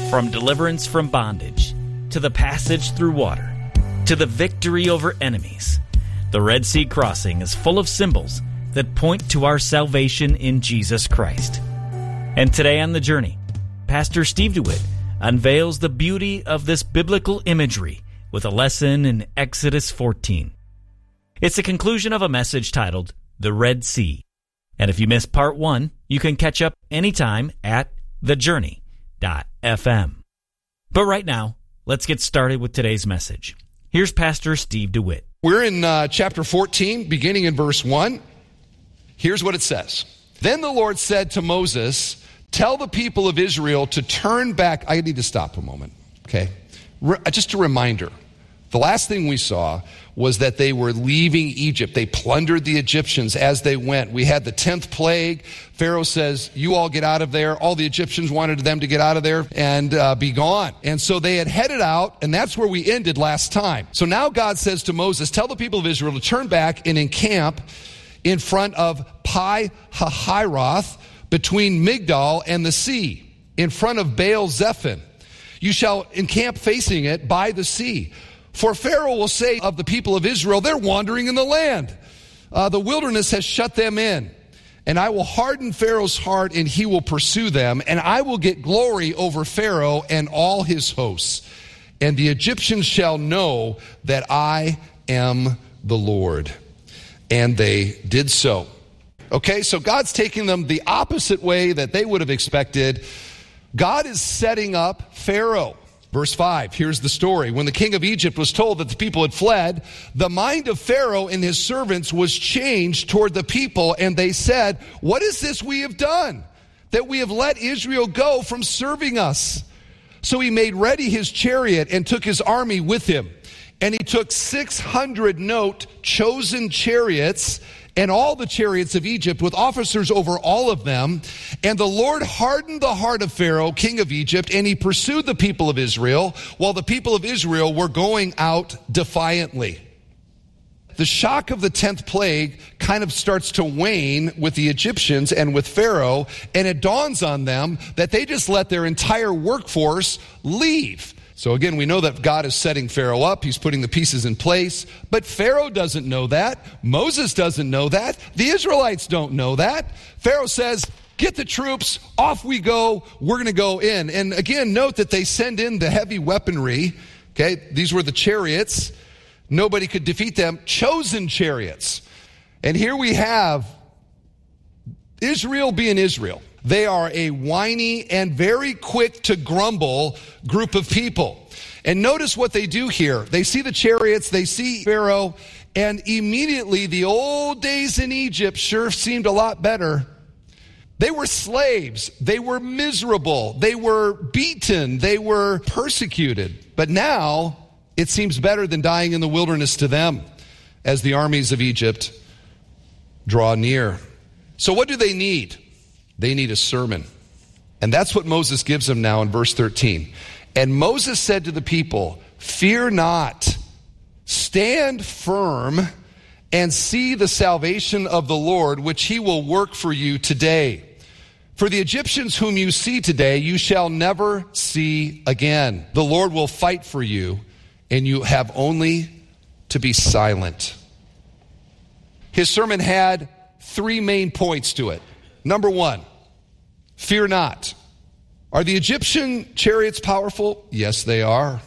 From deliverance from bondage, to the passage through water, to the victory over enemies, the Red Sea crossing is full of symbols that point to our salvation in Jesus Christ. And today on The Journey, Pastor Steve DeWitt unveils the beauty of this biblical imagery with a lesson in Exodus 14. It's the conclusion of a message titled The Red Sea. And if you missed part 1, you can catch up anytime at thejourney.fm. But right now, let's get started with today's message. Here's Pastor Steve DeWitt. We're in chapter 14, beginning in verse 1. Here's what it says. Then the Lord said to Moses, tell the people of Israel to turn back. I need to stop a moment, okay? Just a reminder. The last thing we saw was that they were leaving Egypt. They plundered the Egyptians as they went. We had the 10th plague. Pharaoh says, you all get out of there. All the Egyptians wanted them to get out of there and be gone. And so they had headed out, and that's where we ended last time. So now God says to Moses, tell the people of Israel to turn back and encamp in front of Pi-hahiroth, between Migdal and the sea, in front of Baal-zephon. You shall encamp facing it by the sea. For Pharaoh will say of the people of Israel, they're wandering in the land. The wilderness has shut them in. And I will harden Pharaoh's heart, and he will pursue them. And I will get glory over Pharaoh and all his hosts. And the Egyptians shall know that I am the Lord. And they did so. Okay, so God's taking them the opposite way that they would have expected. God is setting up Pharaoh. Verse 5, here's the story. When the king of Egypt was told that the people had fled, the mind of Pharaoh and his servants was changed toward the people, and they said, what is this we have done, that we have let Israel go from serving us? So he made ready his chariot and took his army with him. And he took 600 chosen chariots and all the chariots of Egypt with officers over all of them. And the Lord hardened the heart of Pharaoh, king of Egypt, and he pursued the people of Israel while the people of Israel were going out defiantly. The shock of the 10th plague kind of starts to wane with the Egyptians and with Pharaoh, and it dawns on them that they just let their entire workforce leave. So again, we know that God is setting Pharaoh up. He's putting the pieces in place. But Pharaoh doesn't know that. Moses doesn't know that. The Israelites don't know that. Pharaoh says, get the troops, off we go. We're going to go in. And again, note that they send in the heavy weaponry. Okay, these were the chariots. Nobody could defeat them. Chosen chariots. And here we have Israel being Israel. They are a whiny and very quick to grumble group of people. And notice what they do here. They see the chariots, they see Pharaoh, and immediately the old days in Egypt sure seemed a lot better. They were slaves. They were miserable. They were beaten. They were persecuted. But now it seems better than dying in the wilderness to them as the armies of Egypt draw near. So what do they need? They need a sermon. And that's what Moses gives them now in verse 13. And Moses said to the people, fear not, stand firm and see the salvation of the Lord, which he will work for you today. For the Egyptians whom you see today, you shall never see again. The Lord will fight for you, and you have only to be silent. His sermon had 3 main points to it. Number 1, fear not. Are the Egyptian chariots powerful? Yes, they are.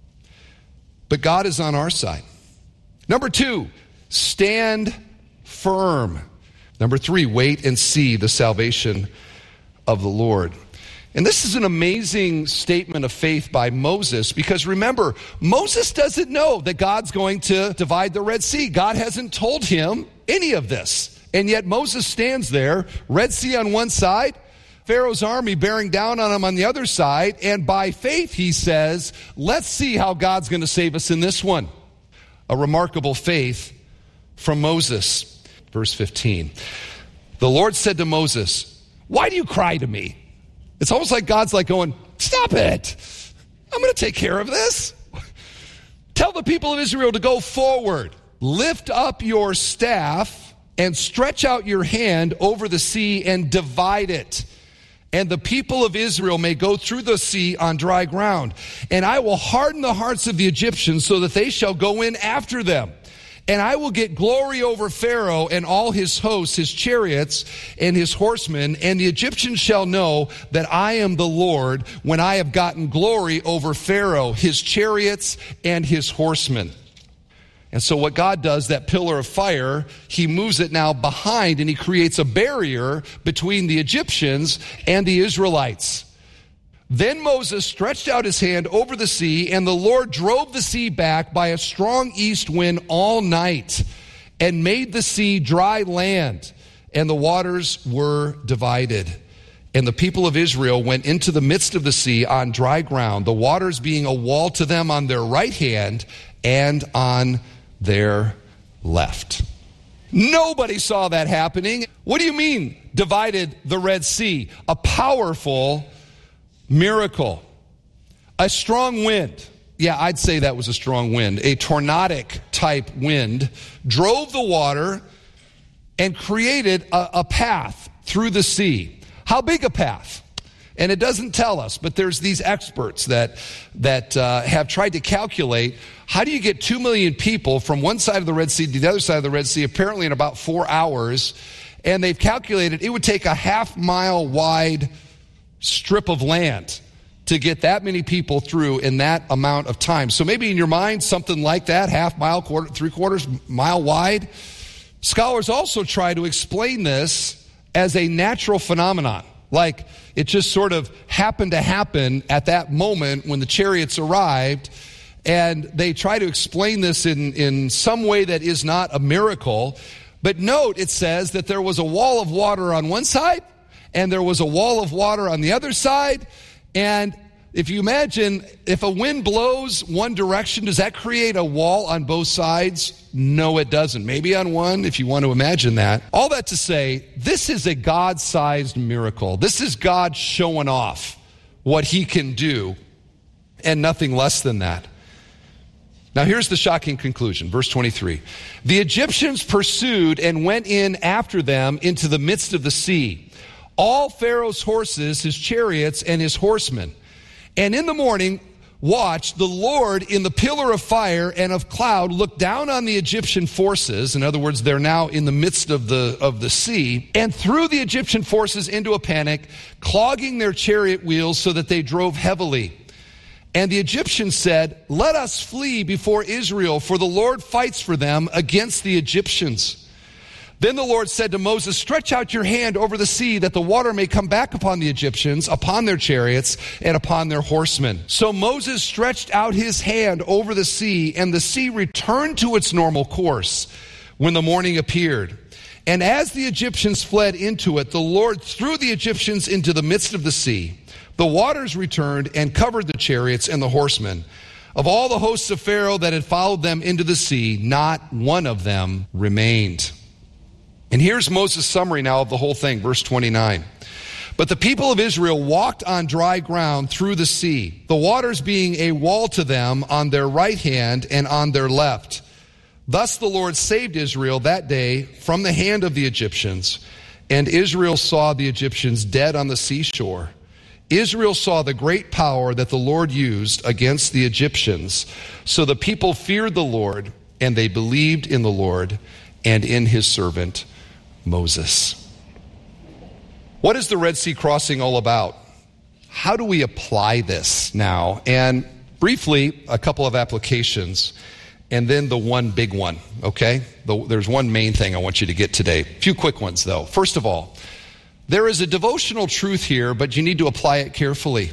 But God is on our side. Number 2, stand firm. Number 3, wait and see the salvation of the Lord. And this is an amazing statement of faith by Moses, because remember, Moses doesn't know that God's going to divide the Red Sea. God hasn't told him any of this. And yet Moses stands there, Red Sea on one side, Pharaoh's army bearing down on him on the other side, and by faith he says, let's see how God's going to save us in this one. A remarkable faith from Moses. Verse 15. The Lord said to Moses, why do you cry to me? It's almost like God's like going, stop it. I'm going to take care of this. Tell the people of Israel to go forward. Lift up your staff and stretch out your hand over the sea and divide it. and the people of Israel may go through the sea on dry ground. And I will harden the hearts of the Egyptians so that they shall go in after them. And I will get glory over Pharaoh and all his hosts, his chariots and his horsemen. And the Egyptians shall know that I am the Lord when I have gotten glory over Pharaoh, his chariots and his horsemen. And so what God does, that pillar of fire, he moves it now behind, and he creates a barrier between the Egyptians and the Israelites. Then Moses stretched out his hand over the sea, and the Lord drove the sea back by a strong east wind all night and made the sea dry land, and the waters were divided. And the people of Israel went into the midst of the sea on dry ground, the waters being a wall to them on their right hand and on their left. Nobody saw that happening. What do you mean, divided the Red Sea? A powerful miracle. A strong wind. Yeah, I'd say that was a strong wind. A tornadic type wind drove the water and created a path through the sea. How big a path? And it doesn't tell us, but there's these experts that have tried to calculate, how do you get 2 million people from one side of the Red Sea to the other side of the Red Sea, apparently in about 4 hours. And they've calculated it would take a half-mile wide strip of land to get that many people through in that amount of time. So maybe in your mind, something like that, half mile, three-quarters mile wide. Scholars also try to explain this as a natural phenomenon. Like it just sort of happened to happen at that moment when the chariots arrived. And they try to explain this in some way that is not a miracle. But note, it says that there was a wall of water on one side, and there was a wall of water on the other side. And if you imagine, if a wind blows one direction, does that create a wall on both sides? No, it doesn't. Maybe on one, if you want to imagine that. All that to say, this is a God-sized miracle. This is God showing off what he can do, and nothing less than that. Now here's the shocking conclusion, verse 23. The Egyptians pursued and went in after them into the midst of the sea, all Pharaoh's horses, his chariots, and his horsemen. And in the morning watch, the Lord in the pillar of fire and of cloud looked down on the Egyptian forces. In other words, they're now in the midst of the sea, and threw the Egyptian forces into a panic, clogging their chariot wheels so that they drove heavily. And the Egyptians said, "Let us flee before Israel, for the Lord fights for them against the Egyptians." Then the Lord said to Moses, "Stretch out your hand over the sea, that the water may come back upon the Egyptians, upon their chariots, and upon their horsemen." So Moses stretched out his hand over the sea, and the sea returned to its normal course when the morning appeared. And as the Egyptians fled into it, the Lord threw the Egyptians into the midst of the sea. The waters returned and covered the chariots and the horsemen. Of all the hosts of Pharaoh that had followed them into the sea, not one of them remained. And here's Moses' summary now of the whole thing, verse 29. But the people of Israel walked on dry ground through the sea, the waters being a wall to them on their right hand and on their left. Thus the Lord saved Israel that day from the hand of the Egyptians, and Israel saw the Egyptians dead on the seashore. Israel saw the great power that the Lord used against the Egyptians. So the people feared the Lord, and they believed in the Lord and in his servant Moses. What is the Red Sea crossing all about? How do we apply this now? And briefly, a couple of applications, and then the one big one, okay? There's one main thing I want you to get today. A few quick ones, though. First of all, there is a devotional truth here, but you need to apply it carefully.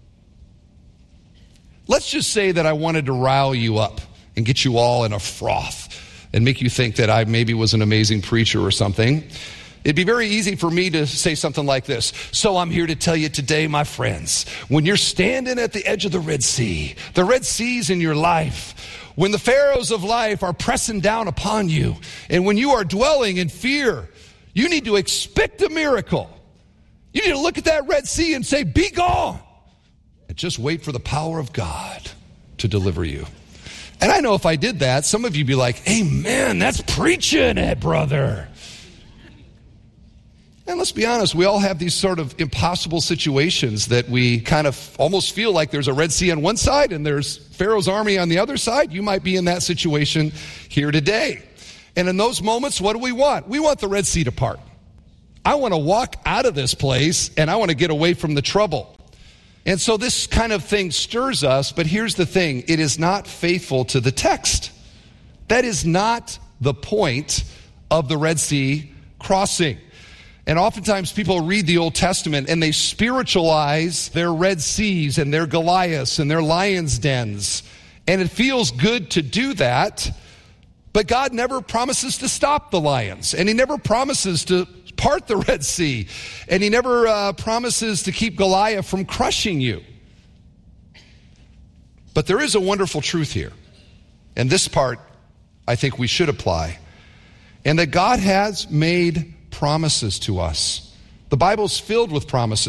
Let's just say that I wanted to rile you up and get you all in a froth and make you think that I maybe was an amazing preacher or something. It'd be very easy for me to say something like this. So I'm here to tell you today, my friends, when you're standing at the edge of the Red Sea's in your life, when the pharaohs of life are pressing down upon you, and when you are dwelling in fear, you need to expect a miracle. You need to look at that Red Sea and say, "Be gone," and just wait for the power of God to deliver you. And I know if I did that, some of you would be like, "Amen, that's preaching it, brother." And let's be honest, we all have these sort of impossible situations that we kind of almost feel like there's a Red Sea on one side and there's Pharaoh's army on the other side. You might be in that situation here today. And in those moments, what do we want? We want the Red Sea to part. I want to walk out of this place and I want to get away from the trouble. And so this kind of thing stirs us, but here's the thing. It is not faithful to the text. That is not the point of the Red Sea crossing. And oftentimes people read the Old Testament and they spiritualize their Red Seas and their Goliaths and their lions' dens. And it feels good to do that, but God never promises to stop the lions. And he never promises to part the Red Sea. And he never promises to keep Goliath from crushing you. But there is a wonderful truth here. And this part I think we should apply. And that God has made promises to us. The Bible's filled with promises